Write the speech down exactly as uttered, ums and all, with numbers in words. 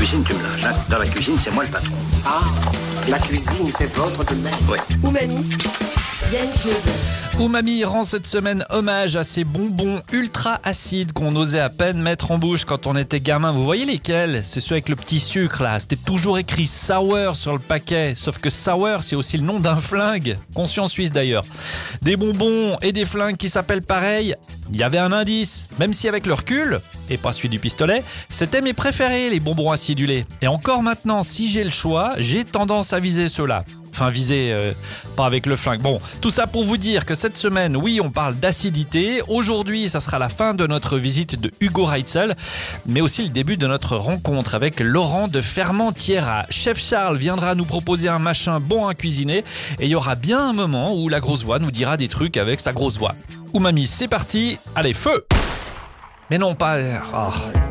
cuisine, tu me lâches. Hein. Dans la cuisine, c'est moi le patron. Ah, la cuisine, c'est votre domaine. Oui. Umami, Yann Claude. Umami rend cette semaine hommage à ces bonbons ultra acides qu'on osait à peine mettre en bouche quand on était gamin. Vous voyez lesquels? C'est ceux avec le petit sucre là. C'était toujours écrit sour sur le paquet. Sauf que sour, c'est aussi le nom d'un flingue. Conscience suisse d'ailleurs. Des bonbons et des flingues qui s'appellent pareil. Il y avait un indice. Même si avec le recul, et pas celui du pistolet, c'était mes préférés, les bonbons acidulés. Et encore maintenant, si j'ai le choix, j'ai tendance à viser ceux-là. Enfin, viser, euh, pas avec le flingue. Bon, tout ça pour vous dire que cette semaine, oui, on parle d'acidité. Aujourd'hui, ça sera la fin de notre visite de Hugo Reitzel, mais aussi le début de notre rencontre avec Laurent de Fermentiera. Chef Charles viendra nous proposer un machin bon à cuisiner et il y aura bien un moment où la grosse voix nous dira des trucs avec sa grosse voix. Umami, c'est parti. Allez, feu! Mais non, pas... Oh.